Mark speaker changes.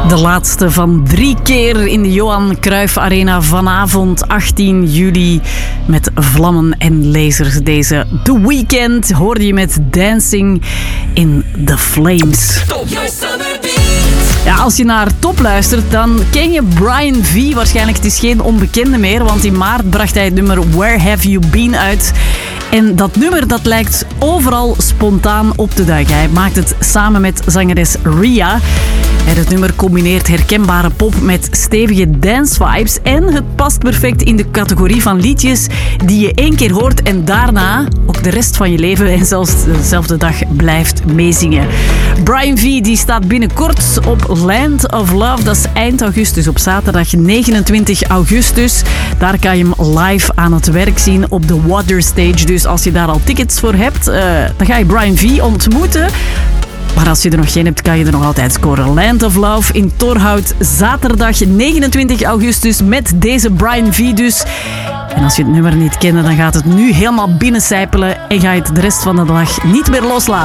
Speaker 1: De laatste van 3 keer in de Johan Cruijff Arena vanavond 18 juli met vlammen en lasers. Deze The Weeknd hoorde je met Dancing in the Flames. Ja, als je naar Top luistert, dan ken je Brian V. Waarschijnlijk, het is geen onbekende meer, want in maart bracht hij het nummer Where Have You Been uit. En dat nummer dat lijkt overal spontaan op te duiken. Hij maakt het samen met zangeres Ria. En het nummer combineert herkenbare pop met stevige dance vibes. En het past perfect in de categorie van liedjes die je 1 keer hoort en daarna ook de rest van je leven en zelfs dezelfde dag blijft meezingen. Brian V. die staat binnenkort op Land of Love. Dat is eind augustus, op zaterdag 29 augustus. Daar kan je hem live aan het werk zien op de Water Stage. Dus als je daar al tickets voor hebt, dan ga je Brian V. ontmoeten. Maar als je er nog geen hebt, kan je er nog altijd scoren. Land of Love in Torhout, zaterdag 29 augustus met deze Brian V. dus. En als je het nummer niet kende, dan gaat het nu helemaal binnencijpelen en ga je het de rest van de dag niet meer loslaten.